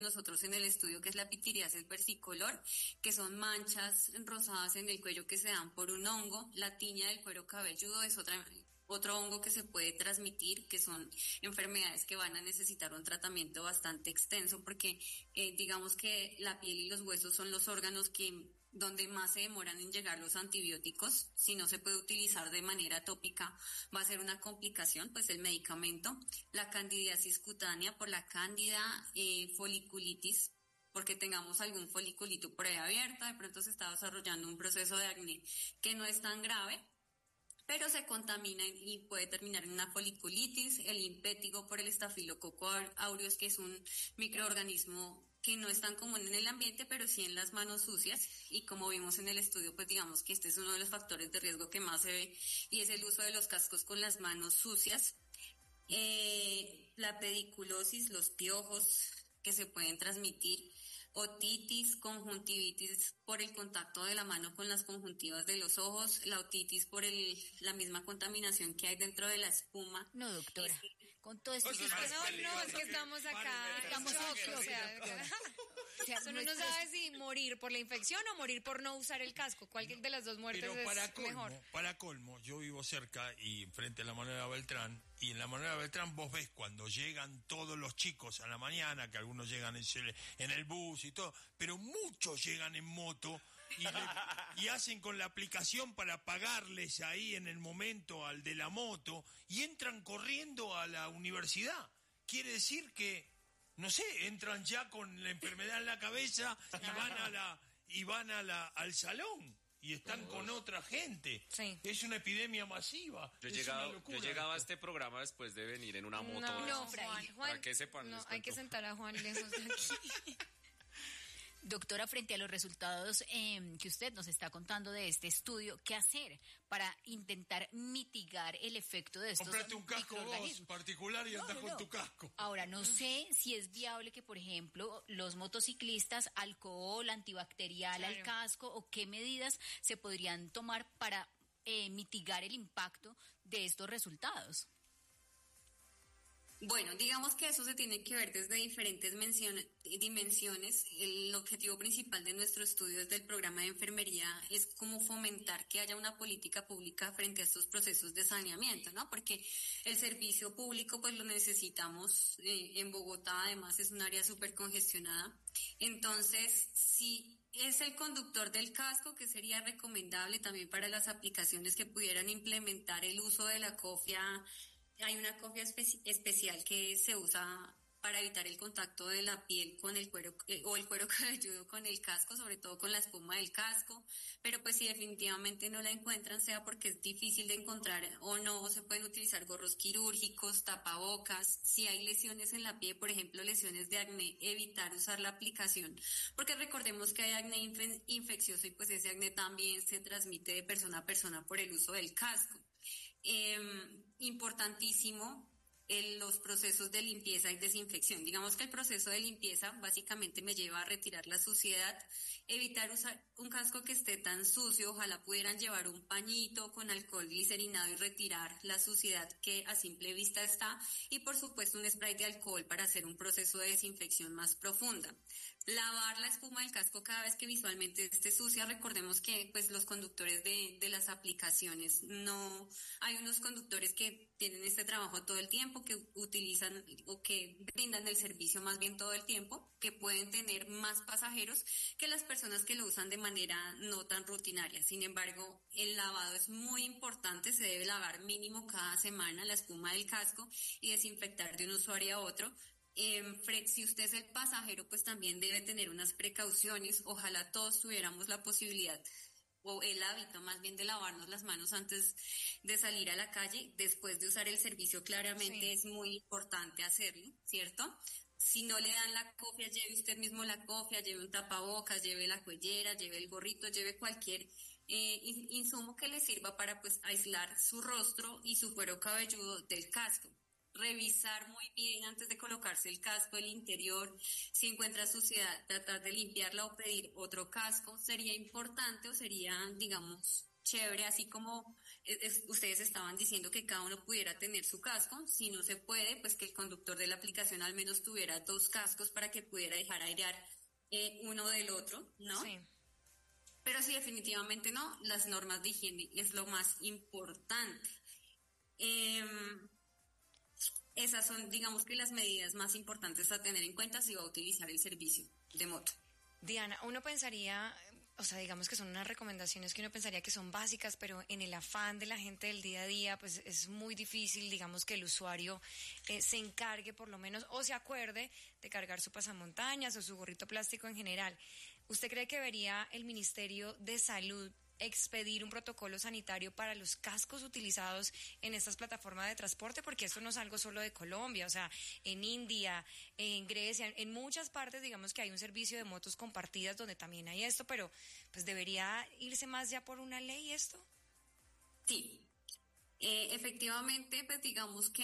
nosotros en el estudio, que es la pitiriasis versicolor, que son manchas rosadas en el cuello que se dan por un hongo. La tiña del cuero cabelludo es otro hongo que se puede transmitir, que son enfermedades que van a necesitar un tratamiento bastante extenso, porque digamos que la piel y los huesos son los órganos donde más se demoran en llegar los antibióticos. Si no se puede utilizar de manera tópica, va a ser una complicación, pues el medicamento. La candidiasis cutánea por la cándida, foliculitis, porque tengamos algún foliculito por ahí abierto, de pronto se está desarrollando un proceso de acné que no es tan grave, pero se contamina y puede terminar en una foliculitis. El impétigo por el estafilococo aureus, que es un microorganismo que no es tan común en el ambiente, pero sí en las manos sucias, y como vimos en el estudio, pues digamos que este es uno de los factores de riesgo que más se ve, y es el uso de los cascos con las manos sucias. La pediculosis, los piojos que se pueden transmitir, otitis, conjuntivitis por el contacto de la mano con las conjuntivas de los ojos, la otitis por la misma contaminación que hay dentro de la espuma. No, doctora, con todo esto... Es que estamos acá, estamos uno no sabe si morir por la infección o morir por no usar el casco. ¿Cuál de las dos muertes es mejor? Para colmo, yo vivo cerca y frente a la Manuela Beltrán, y en la Manuela Beltrán vos ves cuando llegan todos los chicos a la mañana, que algunos llegan en el bus y todo, pero muchos llegan en moto y hacen con la aplicación para pagarles ahí en el momento al de la moto y entran corriendo a la universidad. Quiere decir que, no sé, entran ya con la enfermedad en la cabeza y van al salón. Y están con otra gente. Sí. Es una epidemia masiva. Yo he llegado a este programa después de venir en una moto. No, Juan, para que sepan. No, hay que sentar a Juan lejos de aquí. Doctora, frente a los resultados que usted nos está contando de este estudio, ¿qué hacer para intentar mitigar el efecto de estos Cómprate un casco vos particular y andás con tu casco. Ahora, no sé si es viable que, por ejemplo, los motociclistas, alcohol antibacterial al casco, o qué medidas se podrían tomar para mitigar el impacto de estos resultados. Bueno, digamos que eso se tiene que ver desde diferentes dimensiones. El objetivo principal de nuestro estudio desde el programa de enfermería es como fomentar que haya una política pública frente a estos procesos de saneamiento, ¿no? Porque el servicio público pues lo necesitamos. En Bogotá además es un área súper congestionada. Entonces, si es el conductor del casco, que sería recomendable también para las aplicaciones que pudieran implementar el uso de la cofia. Hay una cofia especial que se usa para evitar el contacto de la piel con el cuero o el cuero cabelludo con el casco, sobre todo con la espuma del casco. Pero pues si definitivamente no la encuentran, sea porque es difícil de encontrar o no, se pueden utilizar gorros quirúrgicos, tapabocas. Si hay lesiones en la piel, por ejemplo lesiones de acné, evitar usar la aplicación, porque recordemos que hay acné infeccioso y pues ese acné también se transmite de persona a persona por el uso del casco. Importantísimo los procesos de limpieza y desinfección. Digamos que el proceso de limpieza básicamente me lleva a retirar la suciedad, evitar usar un casco que esté tan sucio. Ojalá pudieran llevar un pañito con alcohol glicerinado y retirar la suciedad que a simple vista está, y por supuesto un spray de alcohol para hacer un proceso de desinfección más profunda. Lavar la espuma del casco cada vez que visualmente esté sucia. Recordemos que pues los conductores de las aplicaciones, no hay unos conductores que tienen este trabajo todo el tiempo, que utilizan o que brindan el servicio más bien todo el tiempo, que pueden tener más pasajeros que las personas que lo usan de manera no tan rutinaria. Sin embargo, el lavado es muy importante, se debe lavar mínimo cada semana la espuma del casco y desinfectar de un usuario a otro. Si usted es el pasajero, pues también debe tener unas precauciones. Ojalá todos tuviéramos la posibilidad o el hábito más bien de lavarnos las manos antes de salir a la calle. Después de usar el servicio, claramente es muy importante hacerlo, ¿cierto? Si no le dan la cofia, lleve usted mismo la cofia, lleve un tapabocas, lleve la cuellera, lleve el gorrito, lleve cualquier insumo que le sirva para pues aislar su rostro y su cuero cabelludo del casco. Revisar muy bien antes de colocarse el casco, el interior. Si encuentra suciedad, tratar de limpiarla o pedir otro casco. Sería importante, o sería, digamos, chévere, así como ustedes estaban diciendo que cada uno pudiera tener su casco. Si no se puede, pues que el conductor de la aplicación al menos tuviera 2 cascos para que pudiera dejar airear uno del otro, ¿no? Sí. Pero sí, definitivamente no, las normas de higiene es lo más importante. Esas son, digamos que las medidas más importantes a tener en cuenta si va a utilizar el servicio de moto. Diana, uno pensaría, o sea, digamos que son unas recomendaciones que uno pensaría que son básicas, pero en el afán de la gente del día a día, pues es muy difícil, digamos, que el usuario se encargue por lo menos o se acuerde de cargar su pasamontañas o su gorrito plástico en general. ¿Usted cree que debería el Ministerio de Salud expedir un protocolo sanitario para los cascos utilizados en estas plataformas de transporte? Porque esto no es algo solo de Colombia, o sea, en India, en Grecia, en muchas partes, digamos que hay un servicio de motos compartidas donde también hay esto, pero pues debería irse más ya por una ley esto. Sí, efectivamente, pues digamos que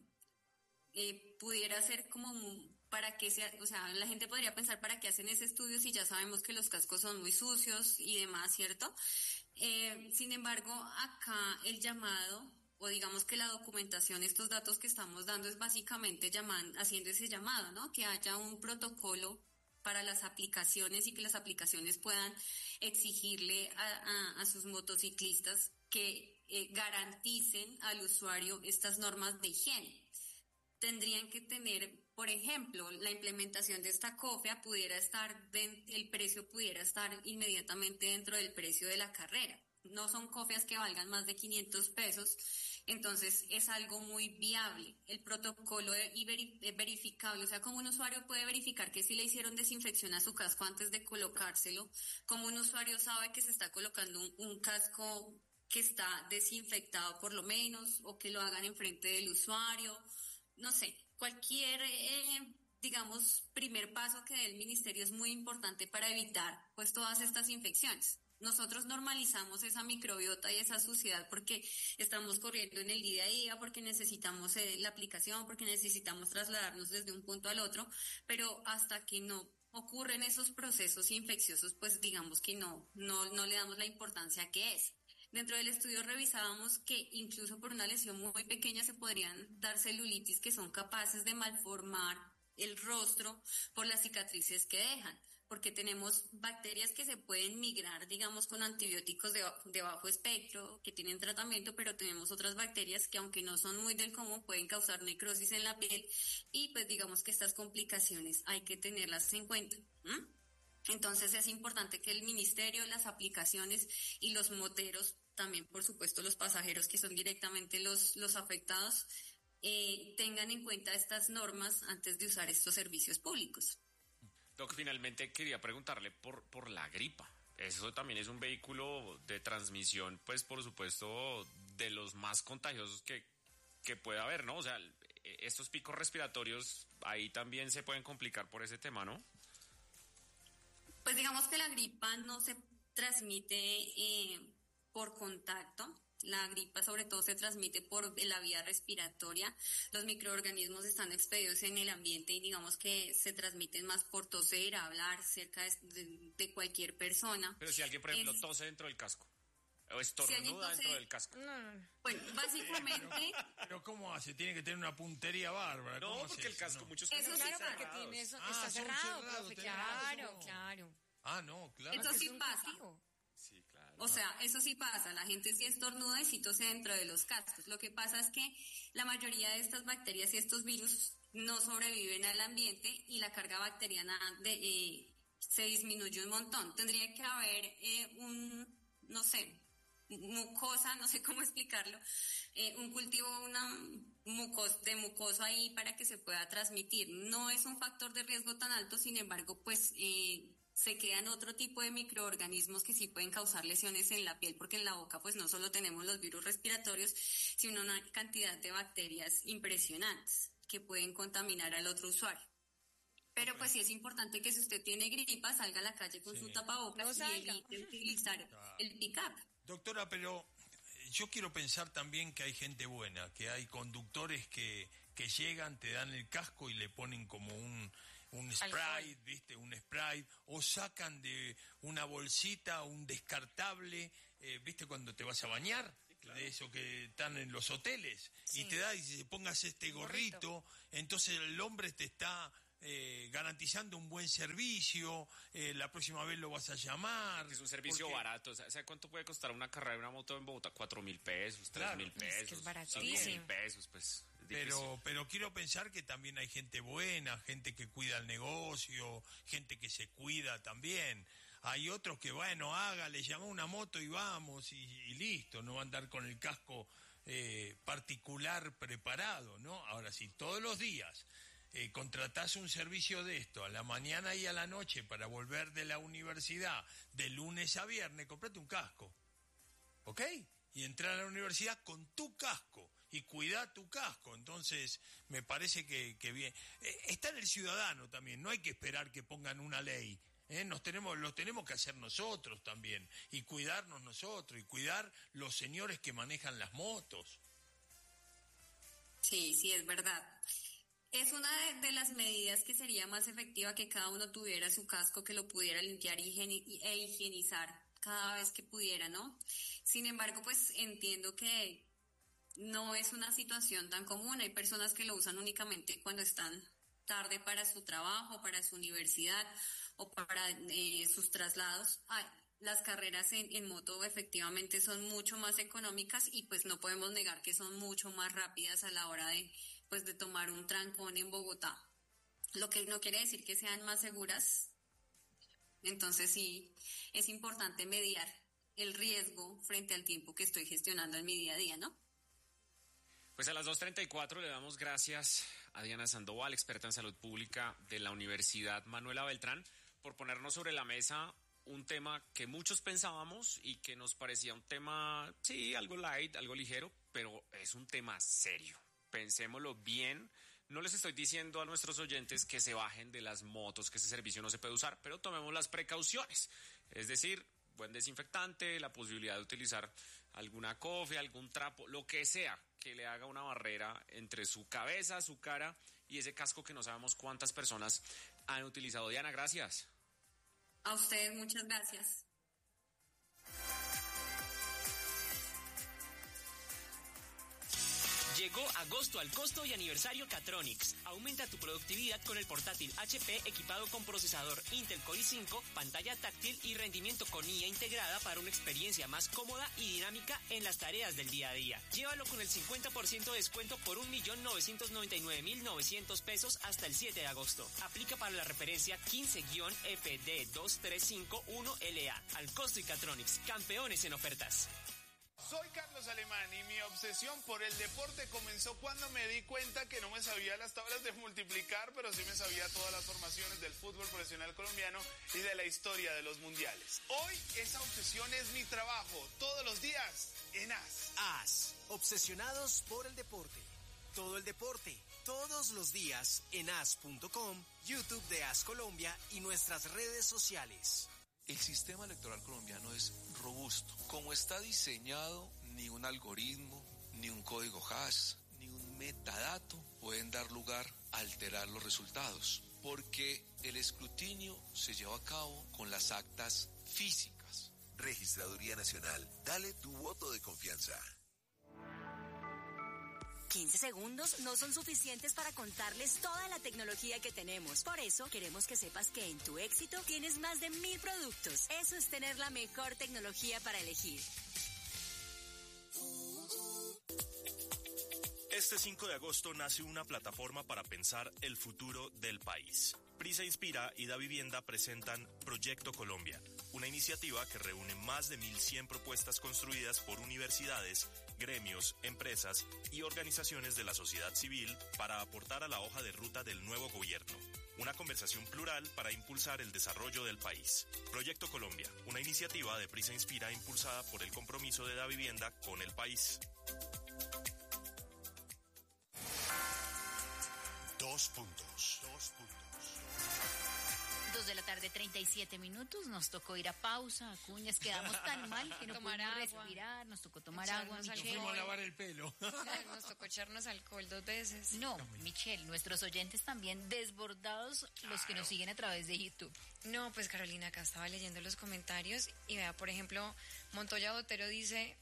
pudiera ser como para que sea, o sea, la gente podría pensar para qué hacen ese estudio si ya sabemos que los cascos son muy sucios y demás, ¿cierto? Sin embargo, acá el llamado, o digamos que la documentación, estos datos que estamos dando es básicamente haciendo ese llamado, ¿no? Que haya un protocolo para las aplicaciones y que las aplicaciones puedan exigirle a sus motociclistas que garanticen al usuario estas normas de higiene. Tendrían que tener, por ejemplo, la implementación de esta cofia el precio pudiera estar inmediatamente dentro del precio de la carrera. No son cofias que valgan más de 500 pesos, entonces es algo muy viable. El protocolo es verificable, o sea, como un usuario puede verificar que si le hicieron desinfección a su casco antes de colocárselo, como un usuario sabe que se está colocando un casco que está desinfectado por lo menos, o que lo hagan enfrente del usuario. No sé, cualquier, digamos, primer paso que dé el ministerio es muy importante para evitar, pues, todas estas infecciones. Nosotros normalizamos esa microbiota y esa suciedad porque estamos corriendo en el día a día, porque necesitamos la aplicación, porque necesitamos trasladarnos desde un punto al otro, pero hasta que no ocurren esos procesos infecciosos, pues digamos que no le damos la importancia que es. Dentro del estudio revisábamos que incluso por una lesión muy pequeña se podrían dar celulitis que son capaces de malformar el rostro por las cicatrices que dejan, porque tenemos bacterias que se pueden migrar, digamos, con antibióticos de bajo espectro, que tienen tratamiento, pero tenemos otras bacterias que, aunque no son muy del común, pueden causar necrosis en la piel y pues digamos que estas complicaciones hay que tenerlas en cuenta. Entonces es importante que el ministerio, las aplicaciones y los moteros, también por supuesto los pasajeros que son directamente los afectados, tengan en cuenta estas normas antes de usar estos servicios públicos. Doc, finalmente quería preguntarle por la gripa. Eso también es un vehículo de transmisión, pues por supuesto, de los más contagiosos que puede haber, ¿no? O sea, estos picos respiratorios ahí también se pueden complicar por ese tema, ¿no? Pues digamos que la gripa no se transmite por contacto. La gripa sobre todo se transmite por la vía respiratoria. Los microorganismos están expedidos en el ambiente y digamos que se transmiten más por toser, hablar cerca de cualquier persona. Pero si alguien, por ejemplo, tose dentro del casco o estornuda dentro del casco. No. Bueno, básicamente... ¿Pero cómo hace? Tiene que tener una puntería bárbara. No, porque el casco, muchos casos Eso sí, porque tiene eso, está cerrado, profe, claro. No, claro. Eso sí pasa. Sí, claro. O sea, eso sí pasa, la gente sí estornuda y sí tose dentro de los cascos. Lo que pasa es que la mayoría de estas bacterias y estos virus no sobreviven al ambiente y la carga bacteriana se disminuye un montón. Tendría que haber mucosa, no sé cómo explicarlo, un cultivo de mucoso ahí para que se pueda transmitir. No es un factor de riesgo tan alto, sin embargo, pues se quedan otro tipo de microorganismos que sí pueden causar lesiones en la piel, porque en la boca pues no solo tenemos los virus respiratorios, sino una cantidad de bacterias impresionantes que pueden contaminar al otro usuario. Pero pues sí es importante que si usted tiene gripa, salga a la calle con su tapabocas y evite utilizar el pick-up. Doctora, pero yo quiero pensar también que hay gente buena, que hay conductores que llegan, te dan el casco y le ponen como un spray, ¿viste? Un spray, o sacan de una bolsita un descartable ¿viste cuando te vas a bañar? De eso que están en los hoteles, y te da y dice, pongas este gorrito, entonces el hombre te está garantizando un buen servicio, la próxima vez lo vas a llamar. Es un servicio barato. ¿Sabe cuánto puede costar una carrera de una moto en Bogotá? 4.000 pesos, 3.000 pesos. Es que es baratísimo. 5.000 pesos, pues. Pero quiero pensar que también hay gente buena, gente que cuida el negocio, gente que se cuida también. Hay otros que, bueno, le llama una moto y vamos, y listo, no va a andar con el casco particular preparado, ¿no? Ahora, si todos los días contratás un servicio de esto, a la mañana y a la noche, para volver de la universidad, de lunes a viernes, comprate un casco, ¿ok? Y entrar a la universidad con tu casco, y cuidá tu casco. Entonces, me parece que bien. Está en el ciudadano también, no hay que esperar que pongan una ley. Lo tenemos que hacer nosotros también, y cuidarnos nosotros, y cuidar los señores que manejan las motos. Sí, es verdad. Es una de las medidas que sería más efectiva, que cada uno tuviera su casco, que lo pudiera limpiar e higienizar cada vez que pudiera, ¿no? Sin embargo, pues entiendo que no es una situación tan común. Hay personas que lo usan únicamente cuando están tarde para su trabajo, para su universidad o para sus traslados. Las carreras en moto efectivamente son mucho más económicas, y pues no podemos negar que son mucho más rápidas a la hora de tomar un trancón en Bogotá. Lo que no quiere decir que sean más seguras. Entonces sí, es importante mediar el riesgo frente al tiempo que estoy gestionando en mi día a día, ¿no? Pues a las 2:34 le damos gracias a Diana Sandoval, experta en salud pública de la Universidad Manuela Beltrán, por ponernos sobre la mesa un tema que muchos pensábamos y que nos parecía un tema, sí, algo light, algo ligero, pero es un tema serio. Pensémoslo bien. No les estoy diciendo a nuestros oyentes que se bajen de las motos, que ese servicio no se puede usar, pero tomemos las precauciones. Es decir, buen desinfectante, la posibilidad de utilizar alguna cofia, algún trapo, lo que sea que le haga una barrera entre su cabeza, su cara y ese casco que no sabemos cuántas personas han utilizado. Diana, gracias. A ustedes muchas gracias. Llegó agosto al costo y aniversario Catronics. Aumenta tu productividad con el portátil HP equipado con procesador Intel Core i5, pantalla táctil y rendimiento con IA integrada para una experiencia más cómoda y dinámica en las tareas del día a día. Llévalo con el 50% de descuento por 1.999.900 pesos hasta el 7 de agosto. Aplica para la referencia 15-FD2351LA. Al costo y Catronics, campeones en ofertas. Soy Carlos Alemán y mi obsesión por el deporte comenzó cuando me di cuenta que no me sabía las tablas de multiplicar, pero sí me sabía todas las formaciones del fútbol profesional colombiano y de la historia de los mundiales. Hoy esa obsesión es mi trabajo, todos los días en AS. AS, obsesionados por el deporte. Todo el deporte, todos los días en as.com, YouTube de AS Colombia y nuestras redes sociales. El sistema electoral colombiano es robusto. Como está diseñado, ni un algoritmo, ni un código hash, ni un metadato pueden dar lugar a alterar los resultados, porque el escrutinio se lleva a cabo con las actas físicas. Registraduría Nacional, dale tu voto de confianza. 15 segundos no son suficientes para contarles toda la tecnología que tenemos. Por eso, queremos que sepas que en tu éxito tienes más de 1000 productos. Eso es tener la mejor tecnología para elegir. Este 5 de agosto nace una plataforma para pensar el futuro del país. Prisa Inspira y Da Vivienda presentan Proyecto Colombia, una iniciativa que reúne más de 1.100 propuestas construidas por universidades, gremios, empresas y organizaciones de la sociedad civil para aportar a la hoja de ruta del nuevo gobierno. Una conversación plural para impulsar el desarrollo del país. Proyecto Colombia, una iniciativa de Prisa Inspira impulsada por el compromiso de Da Vivienda con el país. 2 puntos. 2 de la tarde, 37 minutos. Nos tocó ir a pausa, Acuñas. Quedamos tan mal que no pudimos respirar. Nos tocó tomar agua, Nos Michelle. fuimos a lavar el pelo. Nos tocó echarnos alcohol 2 veces. No, Michelle, nuestros oyentes también desbordados, los que nos siguen a través de YouTube. No, pues Carolina, acá estaba leyendo los comentarios y vea, por ejemplo, Montoya Botero dice,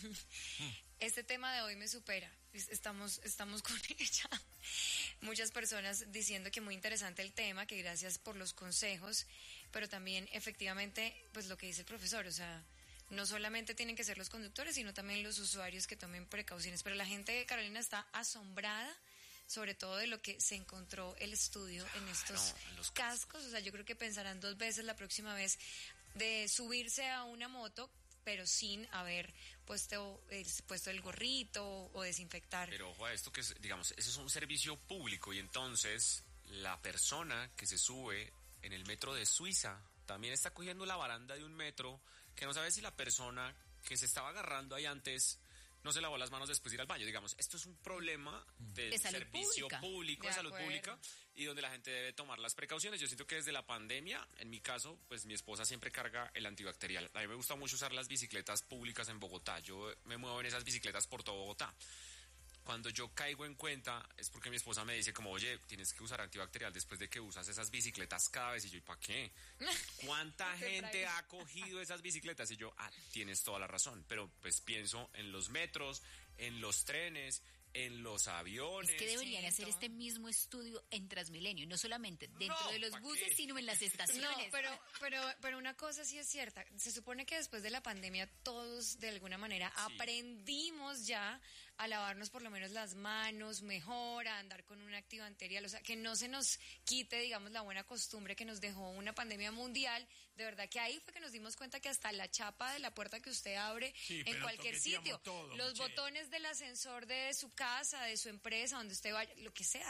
este tema de hoy me supera, estamos con ella. Muchas personas diciendo que muy interesante el tema, que gracias por los consejos, pero también efectivamente, pues lo que dice el profesor, o sea, no solamente tienen que ser los conductores, sino también los usuarios que tomen precauciones, pero la gente de Carolina está asombrada sobre todo de lo que se encontró el estudio en estos cascos. O sea, yo creo que pensarán 2 veces la próxima vez de subirse a una moto, pero sin haber puesto el gorrito o desinfectar. Pero ojo a esto, que es, digamos, ese es un servicio público y entonces la persona que se sube en el metro de Suiza también está cogiendo la baranda de un metro que no sabe si la persona que se estaba agarrando ahí antes no se lavó las manos después de ir al baño. Digamos, esto es un problema del servicio público, de salud pública, y donde la gente debe tomar las precauciones. Yo siento que desde la pandemia, en mi caso, pues mi esposa siempre carga el antibacterial. A mí me gusta mucho usar las bicicletas públicas en Bogotá. Yo me muevo en esas bicicletas por todo Bogotá. Cuando yo caigo en cuenta es porque mi esposa me dice como, oye, tienes que usar antibacterial después de que usas esas bicicletas cada vez. Y yo, ¿y para qué? ¿Cuánta gente ha cogido esas bicicletas? Y yo, tienes toda la razón. Pero pues pienso en los metros, en los trenes, en los aviones. Es que deberían hacer este mismo estudio en Transmilenio, no solamente dentro de los buses, sino en las estaciones. No, pero una cosa sí es cierta. Se supone que después de la pandemia todos de alguna manera aprendimos ya a lavarnos por lo menos las manos mejor, a andar con un antibacterial, o sea, que no se nos quite, digamos, la buena costumbre que nos dejó una pandemia mundial. De verdad que ahí fue que nos dimos cuenta que hasta la chapa de la puerta que usted abre en cualquier sitio, los botones del ascensor de su casa, de su empresa, donde usted vaya, lo que sea,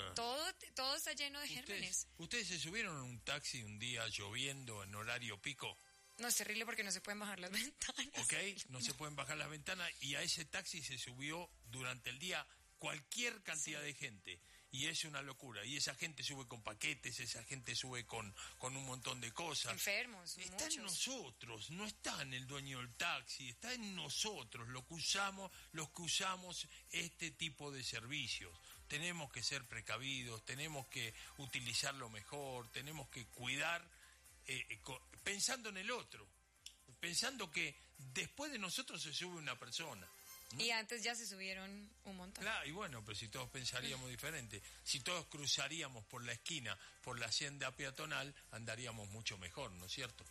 todo está lleno de gérmenes. ¿Ustedes se subieron en un taxi un día lloviendo en horario pico? No, es terrible porque no se pueden bajar las ventanas. Ok, no se pueden bajar las ventanas y a ese taxi se subió durante el día cualquier cantidad de gente. Y es una locura. Y esa gente sube con paquetes, esa gente sube con un montón de cosas. Enfermos, está en nosotros, no está en el dueño del taxi, está en nosotros, los que usamos este tipo de servicios. Tenemos que ser precavidos, tenemos que utilizarlo mejor, tenemos que cuidar, pensando en el otro, pensando que después de nosotros se sube una persona. Y antes ya se subieron un montón. Claro, y bueno, pero si todos pensaríamos diferente, si todos cruzaríamos por la esquina, por la senda peatonal, andaríamos mucho mejor, ¿no es cierto?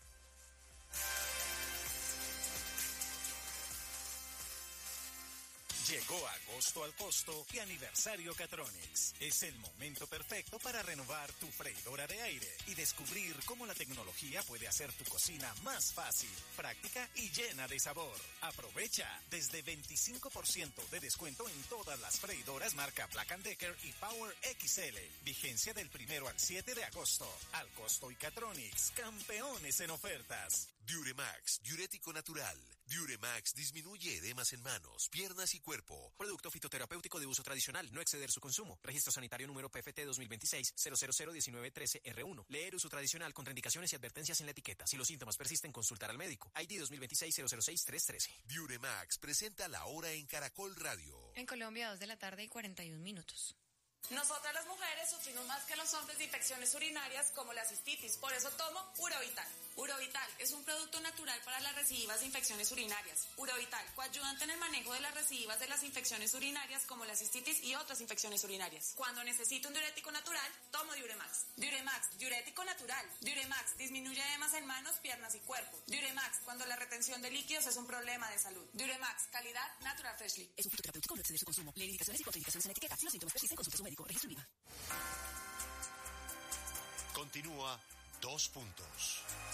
Llegó agosto al costo y aniversario Catronics. Es el momento perfecto para renovar tu freidora de aire y descubrir cómo la tecnología puede hacer tu cocina más fácil, práctica y llena de sabor. Aprovecha desde 25% de descuento en todas las freidoras marca Black & Decker y Power XL. Vigencia del 1 al 7 de agosto. Al costo y Catronics, campeones en ofertas. Duremax, diurético natural. Duremax disminuye edemas en manos, piernas y cuerpo. Producto fitoterapéutico de uso tradicional, no exceder su consumo. Registro sanitario número PFT 2026-0001913R1. Leer uso tradicional, contraindicaciones y advertencias en la etiqueta. Si los síntomas persisten, consultar al médico. ID 2026-006-313. Duremax presenta La Hora en Caracol Radio. En Colombia, 2 de la tarde y 41 minutos. Nosotras las mujeres sufrimos más que los hombres de infecciones urinarias como la cistitis, por eso tomo Urovital. Urovital es un producto natural para las recidivas de infecciones urinarias. Urovital, coayudante en el manejo de las recidivas de las infecciones urinarias como la cistitis y otras infecciones urinarias. Cuando necesito un diurético natural, tomo Diuremax. Diuremax, diurético natural. Diuremax, disminuye edemas en manos, piernas y cuerpo. Diuremax, cuando la retención de líquidos es un problema de salud. Diuremax, calidad Natural Freshly. Es un fitoterapéutico, no exceder su consumo. Leer indicaciones y contraindicaciones en la etiqueta. Si los síntomas persisten, consulte a su médico. Registro IVA. Continúa 2 puntos.